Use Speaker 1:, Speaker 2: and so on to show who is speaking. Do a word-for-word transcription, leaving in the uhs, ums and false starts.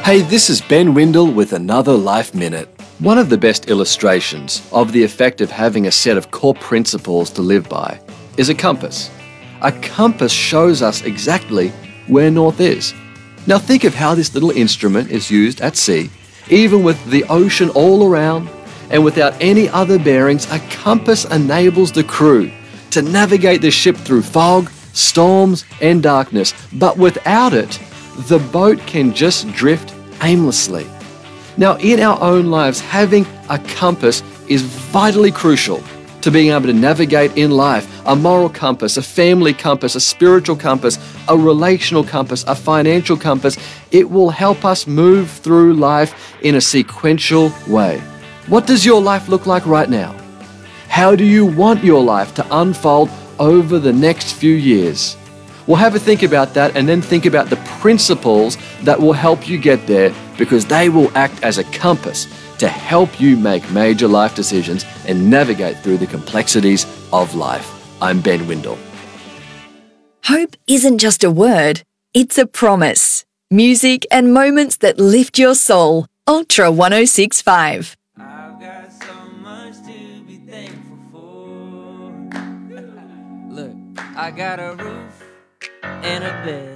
Speaker 1: Hey, this is Ben Windle with another Life Minute. One of the best illustrations of the effect of having a set of core principles to live by is a compass. A compass shows us exactly where north is. Now think of how this little instrument is used at sea, even with the ocean all around and without any other bearings. A compass enables the crew to navigate the ship through fog, storms, and darkness. But without it, the boat can just drift aimlessly. Now, in our own lives, having a compass is vitally crucial to being able to navigate in life. A moral compass, a family compass, a spiritual compass, a relational compass, a financial compass. It will help us move through life in a sequential way. What does your life look like right now? How do you want your life to unfold over the next few years? Well, have a think about that and then think about the principles that will help you get there, because they will act as a compass to help you make major life decisions and navigate through the complexities of life. I'm Ben Windle.
Speaker 2: Hope isn't just a word, it's a promise. Music and moments that lift your soul. Ultra one oh six point five.
Speaker 3: I've got so much to be thankful for. Look, I got a roof and a bed.